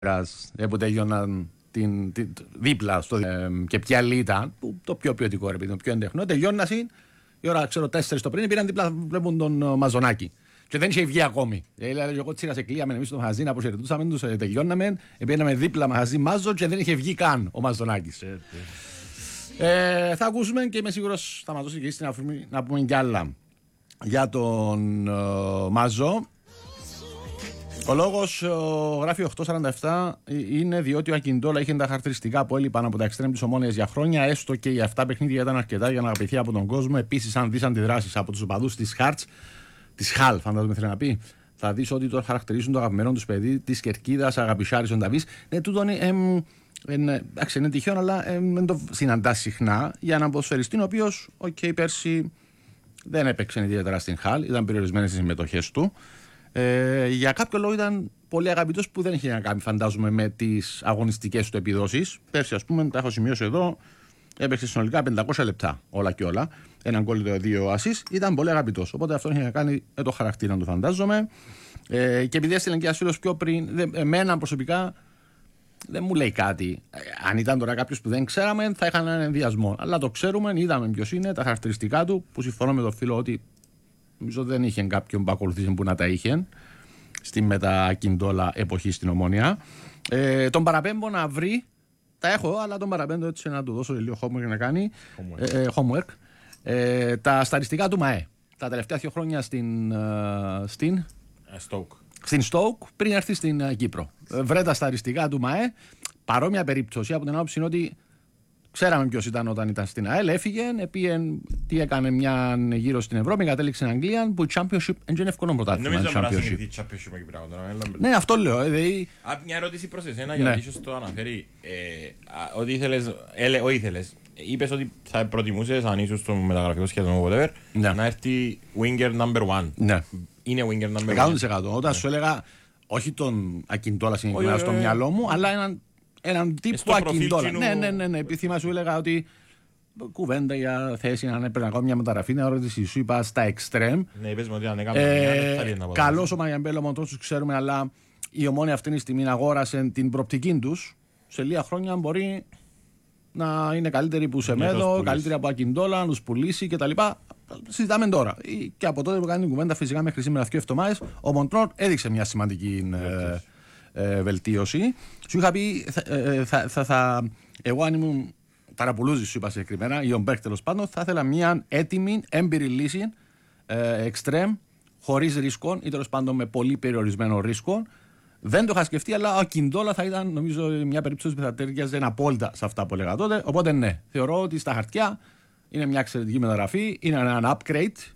που τελειώναν δίπλα στο και ποια άλλη ήταν, το πιο ποιοτικό ρε παιδί, το πιο εντεχνό, τελειώναν η ώρα 4 το πριν, πήραν δίπλα, βλέπουν τον Μαζονάκη. Και δεν είχε βγει ακόμη. Δηλαδή, εγώ τσίρα σε κλείαμε εμείς στο μαγαζί, να αποχαιρετούσαμε τους, τελειώναμε, πήγαμε δίπλα μαγαζί Μάζο και δεν είχε βγει καν ο Μαζονάκης. Θα ακούσουμε και είμαι σίγουρος θα μας δώσει και στην αφορμή να πούμε κι άλλα για τον Μάζο. Ο λόγος, γράφει 847, είναι διότι ο Ακιντόλα είχε τα χαρακτηριστικά που έλειπαν από τα εξτρέμ της Ομόνοιας για χρόνια, έστω και οι 7 παιχνίδια ήταν αρκετά για να αγαπηθεί από τον κόσμο. Επίσης, αν δεις αντιδράσεις από τους οπαδούς της Χαρτς, της Χαλ, φαντάζομαι θέλει να πει, θα δεις ότι το χαρακτηρίζουν το αγαπημένο τους παιδί της Κερκίδας, Αγαπησάρης, ο Νταβής. Τούτον είναι τυχαίο, αλλά δεν το συναντάς συχνά για έναν ποδοσφαιριστή, ο οποίος, πέρσι δεν έπαιξε ιδιαίτερα στην Χαλ, ήταν περιορισμένες οι συμμετοχές του. Για κάποιο λόγο ήταν πολύ αγαπητός που δεν είχε να κάνει, φαντάζομαι, με τις αγωνιστικές του επιδόσεις. Πέρσι, ας πούμε, τα έχω σημειώσει εδώ, έπαιξε συνολικά 500 λεπτά όλα και όλα. Έναν γκολ, 2 ασίς, ήταν πολύ αγαπητός. Οπότε αυτό είχε να κάνει με το χαρακτήρα του, φαντάζομαι. Και επειδή έστειλαν και ένα φίλο πιο πριν, εμένα προσωπικά δεν μου λέει κάτι. Αν ήταν τώρα κάποιος που δεν ξέραμε, θα είχαν έναν ενδιασμό. Αλλά το ξέρουμε, είδαμε ποιος είναι, τα χαρακτηριστικά του, που συμφωνώ με τον φίλο ότι νομίζω δεν είχε κάποιον που ακολουθήσει που να τα είχε στη μετακιντόλα εποχή στην Ομόνια. Τον παραπέμπω να βρει, τα έχω, αλλά τον παραπέμπω έτσι να του δώσω λίγο homework να κάνει. Homework. Τα στατιστικά του ΜΑΕ. Τα τελευταία 2 χρόνια στην Stoke, πριν έρθει στην Κύπρο. Βρε τα στατιστικά του ΜΑΕ. Παρόμοια περίπτωση από την άποψη είναι ότι ξέραμε ποιος ήταν όταν ήταν στην ΑΕΛ, έφυγε, τι έκανε μια γύρω στην Ευρώπη, κατέληξε στην Αγγλία, που η Championship δεν είναι εύκολο πρωτάθλημα. Νομίζω να μιλήσει Championship εκεί πράγματα. Ναι, αυτό λέω. Μια ερώτηση προς εσένα, γιατί ίσως το αναφέρει. Ότι ήθελες, είπες ότι θα προτιμούσες, αν ήσουν στο μεταγραφικό σχέδιο whatever, να έρθει winger number 1. Ναι. Είναι winger number 100%. Όταν σου έλεγα, όχι τον Ακιντόλα συγκεκριμένα στο μυαλό μου, αλλά έναν τύπο Ακιντόλα. Ναι. Επιθύμα σου έλεγα ότι κουβέντα για θέση, αν έπαιρνε ακόμα μια μεταγραφή, να ερώτηση σου είπα στα εξτρέμ. Ναι, είπες μου ότι αν έκαμε καλώς ο Μαγιαμπέλο Μοντρό τους ξέρουμε, αλλά η Ομόνια αυτή τη στιγμή αγόρασε την προπτική τους. Σε λίγα χρόνια μπορεί να είναι καλύτερη που Σεμέδο, καλύτερη από Ακιντόλα, να τους πουλήσει κτλ. Συζητάμε τώρα. Και από τότε που κάνει την κουβέντα, φυσικά μέχρι σήμερα 2 εβδομάδες, ο Μοντρό έδειξε μια σημαντική βελτίωση. Σου είχα πει, εγώ αν ήμουν Ταραπουλούζης, σου είπα συγκεκριμένα, ή ο Μπέρκ τέλος πάντων, θα ήθελα μια έτοιμη, έμπειρη λύση, εξτρέμ, χωρίς ρίσκων ή τέλος πάντων με πολύ περιορισμένο ρίσκο. Δεν το είχα σκεφτεί, αλλά ο Ακιντόλα θα ήταν, νομίζω, μια περίπτωση που θα ταιριάζει απόλυτα σε αυτά που έλεγα τότε. Οπότε ναι, θεωρώ ότι στα χαρτιά είναι μια εξαιρετική μεταγραφή, είναι ένα upgrade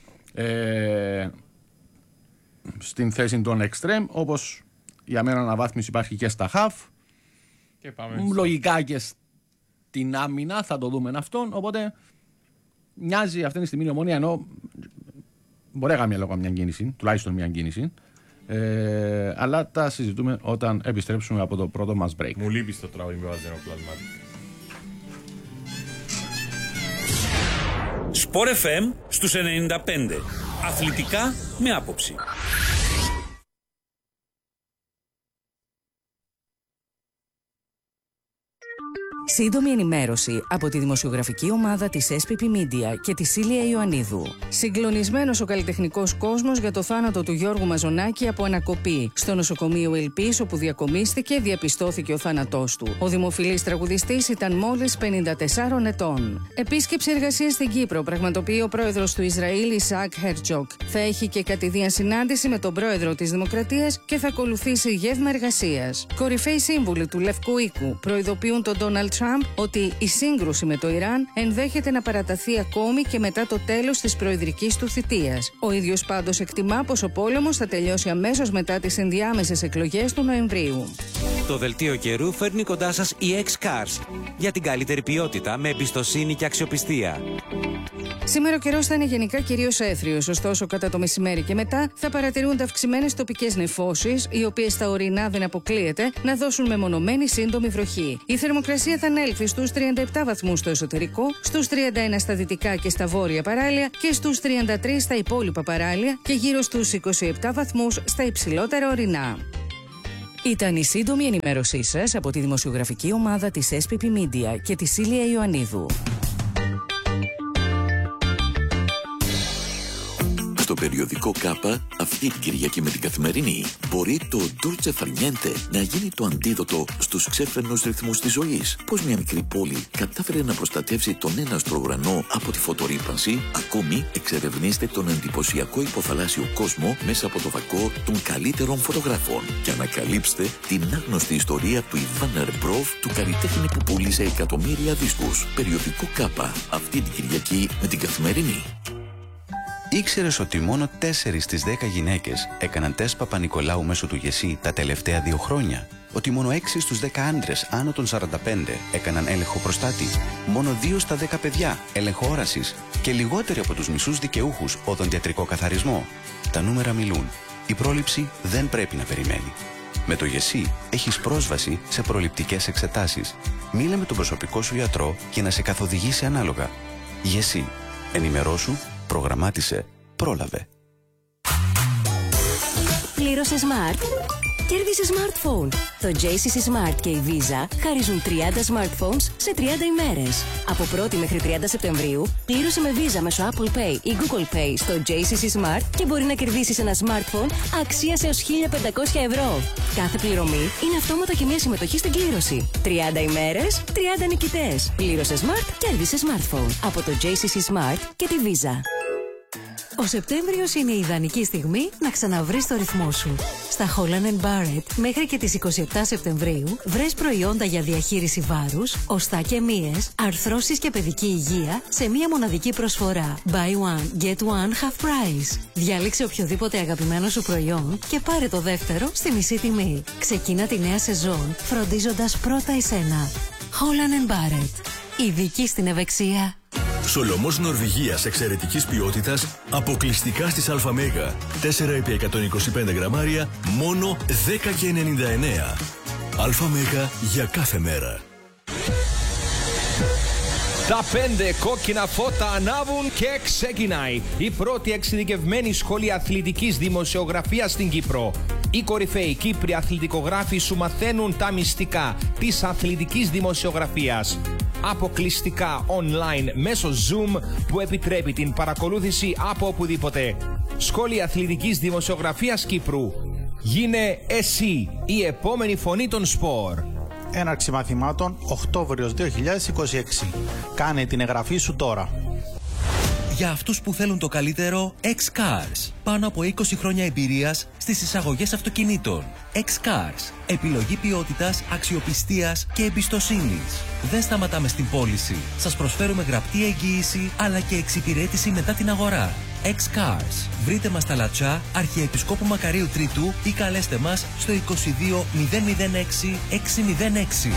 στην θέση των extreme, όπως για μένα αναβάθμιση υπάρχει και στα half. Λογικά και στην άμυνα θα το δούμε αυτόν. Οπότε μοιάζει αυτή τη στιγμή η Ομόνια, ενώ μπορεί να κάνει μια κίνηση, τουλάχιστον μια κίνηση. Αλλά τα συζητούμε όταν επιστρέψουμε από το πρώτο μας break. Μου λείπει το τραγούδι με βάζενο πλασμάτι. Sport FM στους 95. Αθλητικά με άποψη. Σύντομη ενημέρωση από τη δημοσιογραφική ομάδα της SPP Media και τη Σίλια Ιωαννίδου. Συγκλονισμένος ο καλλιτεχνικός κόσμος για το θάνατο του Γιώργου Μαζονάκη από ανακοπή. Στο νοσοκομείο Ελπής, όπου διακομίστηκε, διαπιστώθηκε ο θάνατός του. Ο δημοφιλής τραγουδιστής ήταν μόλις 54 ετών. Επίσκεψη εργασίας στην Κύπρο πραγματοποιεί ο πρόεδρος του Ισραήλ, Ισαάκ Χέρτζοκ. Θα έχει και κατηδίαν συνάντηση με τον πρόεδρο της Δημοκρατίας και θα ακολουθήσει γεύμα εργασίας. Κορυφαίοι σύμβουλοι του Λευκού Οίκου προειδοποιούν τον Ντόναλντ Τραμπ ότι η σύγκρουση με το Ιράν ενδέχεται να παραταθεί ακόμη και μετά το τέλος της προεδρικής του θητείας. Ο ίδιος πάντως εκτιμά πως ο πόλεμος θα τελειώσει αμέσως μετά τις ενδιάμεσες εκλογές του Νοεμβρίου. Το δελτίο καιρού φέρνει κοντά σας η X-Cars για την καλύτερη ποιότητα με εμπιστοσύνη και αξιοπιστία. Σήμερα ο καιρός θα είναι γενικά κυρίως έθριος, ωστόσο κατά το μεσημέρι και μετά θα παρατηρούνται αυξημένες τοπικές νεφώσεις, οι οποίες στα ορεινά δεν αποκλείεται να δώσουν μεμονωμένη σύντομη βροχή. Η θερμοκρασία θα ανέλθει στους 37 βαθμούς στο εσωτερικό, στους 31 στα δυτικά και στα βόρεια παράλια και στους 33 στα υπόλοιπα παράλια και γύρω στους 27 βαθμούς στα υψηλότερα ορεινά. Ήταν η σύντομη ενημέρωσή σας από τη δημοσιογραφική ομάδα της SPP Media και τη Σίλια Ιωαννίδου. Στο περιοδικό ΚΑΠΑ, αυτή την Κυριακή με την Καθημερινή, μπορεί το Dolce Far Niente να γίνει το αντίδοτο στους ξέφρενους ρυθμούς της ζωής. Πώς μια μικρή πόλη κατάφερε να προστατεύσει τον έναστρο ουρανό από τη φωτορύπανση. Ακόμη, εξερευνήστε τον εντυπωσιακό υποθαλάσσιο κόσμο μέσα από το βακό των καλύτερων φωτογράφων και ανακαλύψτε την άγνωστη ιστορία του Ιβάν Ερμπρόβ, του καλλιτέχνη που πούλησε εκατομμύρια δίσκους. Περιοδικό ΚΑΠΑ, αυτή την Κυριακή με την Καθημερινή. Ήξερες ότι μόνο 4 στις 10 γυναίκες έκαναν τεστ Παπα-Νικολάου μέσω του ΓΕΣΥ τα τελευταία 2 χρόνια? Ότι μόνο 6 στους 10 άντρες άνω των 45 έκαναν έλεγχο προστάτη? Μόνο 2 στα 10 παιδιά έλεγχο όρασης? Και λιγότεροι από τους μισούς δικαιούχους οδοντιατρικό καθαρισμό? Τα νούμερα μιλούν. Η πρόληψη δεν πρέπει να περιμένει. Με το ΓΕΣΥ έχεις πρόσβαση σε προληπτικές εξετάσεις. Μίλα με τον προσωπικό σου γιατρό για να σε καθοδηγήσει ανάλογα. ΓΕΣΥ. Ενημερώσου, προγραμμάτισε, πρόλαβε. Πλήρωσε Smart. Κέρδισε smartphone. Το JCC Smart και η Visa χαρίζουν 30 smartphones σε 30 ημέρες. Από 1η μέχρι 30 Σεπτεμβρίου, πλήρωσε με Visa μέσω Apple Pay ή Google Pay στο JCC Smart και μπορεί να κερδίσεις ένα smartphone αξίας έως 1.500 ευρώ. Κάθε πληρωμή είναι αυτόματα και μια συμμετοχή στην κλήρωση. 30 ημέρες, 30 νικητές. Πλήρωσε Smart, κέρδισε smartphone. Από το JCC Smart και τη Visa. Ο Σεπτέμβριος είναι η ιδανική στιγμή να ξαναβρεις το ρυθμό σου. Στα Holland & Barrett μέχρι και τις 27 Σεπτεμβρίου βρες προϊόντα για διαχείριση βάρους, οστά και μύες, αρθρώσεις και παιδική υγεία σε μία μοναδική προσφορά. Buy one, get one, half price. Διάλεξε οποιοδήποτε αγαπημένο σου προϊόν και πάρε το δεύτερο στη μισή τιμή. Ξεκίνα τη νέα σεζόν φροντίζοντας πρώτα εσένα. Holland & Barrett. Ειδική στην ευεξία. Σολομός Νορβηγίας εξαιρετικής ποιότητας, αποκλειστικά στις ΑΜΕΓΑ. 4x125 γραμμάρια, μόνο 10,99. ΑΜΕΓΑ για κάθε μέρα. Τα 5 κόκκινα φώτα ανάβουν και ξεκινάει η πρώτη εξειδικευμένη σχολή αθλητικής δημοσιογραφίας στην Κύπρο. Οι κορυφαίοι Κύπροι αθλητικογράφοι σου μαθαίνουν τα μυστικά της αθλητικής δημοσιογραφίας. Αποκλειστικά online μέσω Zoom που επιτρέπει την παρακολούθηση από οπουδήποτε. Σχολή αθλητικής δημοσιογραφίας Κύπρου. Γίνε εσύ η επόμενη φωνή των σπορ. Έναρξη μαθημάτων Οκτώβριος 2026. Κάνε την εγγραφή σου τώρα. Για αυτούς που θέλουν το καλύτερο, X-Cars. Πάνω από 20 χρόνια εμπειρίας στις εισαγωγές αυτοκινήτων. X-Cars. Επιλογή ποιότητας, αξιοπιστίας και εμπιστοσύνης. Δεν σταματάμε στην πώληση. Σας προσφέρουμε γραπτή εγγύηση αλλά και εξυπηρέτηση μετά την αγορά. X-Cars. Βρείτε μας στα Λατσά, Αρχιεπισκόπου Μακαρίου Τρίτου ή καλέστε μας στο 22 006 606.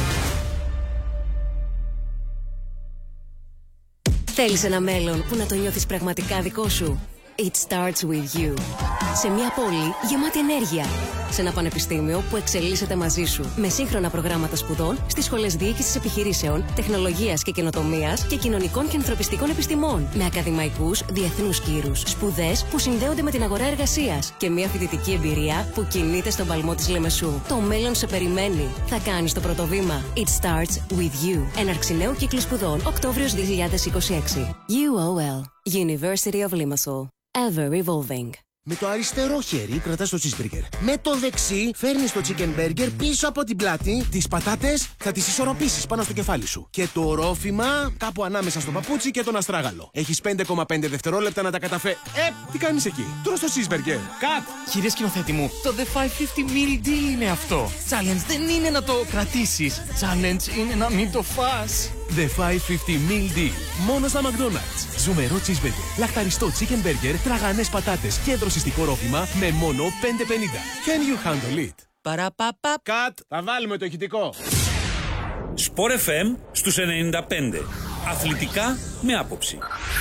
Θέλεις ένα μέλλον που να το νιώθεις πραγματικά δικό σου? It starts with you. Σε μια πόλη γεμάτη ενέργεια. Σε ένα πανεπιστήμιο που εξελίσσεται μαζί σου. Με σύγχρονα προγράμματα σπουδών στις σχολές διοίκησης επιχειρήσεων, τεχνολογίας και καινοτομίας και κοινωνικών και ανθρωπιστικών επιστημών. Με ακαδημαϊκούς διεθνούς κύρους. Σπουδές που συνδέονται με την αγορά εργασίας. Και μια φοιτητική εμπειρία που κινείται στον παλμό της Λεμεσού. Το μέλλον σε περιμένει. Θα κάνεις το πρώτο βήμα. It starts with you. Έναρξη νέου κύκλου σπουδών Οκτώβριος 2026. UOL. University of Limassol. Ever evolving. Με το αριστερό χέρι κρατάς το cheeseburger. Με το δεξί φέρνεις το chicken burger πίσω από την πλάτη. Τις πατάτες θα τις ισορροπήσεις πάνω στο κεφάλι σου. Και το ορόφημα κάπου ανάμεσα στο παπούτσι και τον αστράγαλο. Έχεις 5,5 δευτερόλεπτα να τα καταφέρεις. Τι κάνεις εκεί? Τρως το cheeseburger. Κατ! Κύριε σκηνοθέτη μου, το The 550 Meal Deal είναι αυτό. Challenge δεν είναι να το κρατήσεις. Challenge είναι να μην το φας. The 550 Meal Deal. Μόνο στα McDonald's. Ζουμερό cheeseburger, λαχταριστό chicken burger, τραγανές πατάτες και δροσιστικό ρόφημα με μόνο 5,50. Can you handle it? Παραπαπα. Κατ! Θα βάλουμε το ηχητικό. Sport FM στους 95. Αθλητικά με άποψη.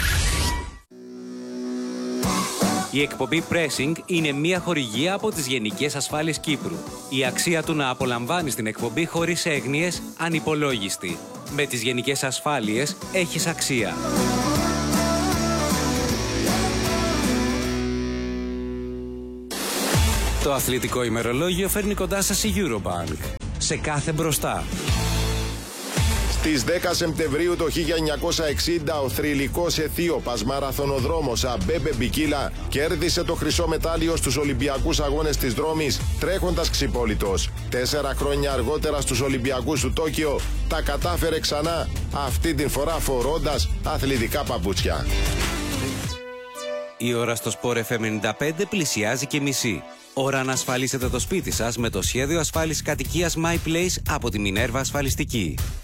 Η εκπομπή Pressing είναι μια χορηγία από τις Γενικές Ασφάλειες Κύπρου. Η αξία του να απολαμβάνεις την εκπομπή χωρίς έγνοιες ανυπολόγιστη. Με τις Γενικές Ασφάλειες έχεις αξία. Το αθλητικό ημερολόγιο φέρνει κοντά σας η Eurobank. Σε κάθε μπροστά. Στις 10 Σεπτεμβρίου το 1960 ο θρυλικός αιθίωπας μαραθωνοδρόμος Αμπέμπε Μπικίλα κέρδισε το χρυσό μετάλλιο στους Ολυμπιακούς Αγώνες της Δρόμης τρέχοντας ξυπόλυτος. 4 χρόνια αργότερα στους Ολυμπιακούς του Τόκιο τα κατάφερε ξανά, αυτή την φορά φορώντας αθλητικά παπούτσια. Η ώρα στο Sport FM 95 πλησιάζει και μισή. Ώρα να ασφαλίσετε το σπίτι σας με το σχέδιο ασφάλισης κατοικίας My Place από τη Minerva Ασφαλιστική.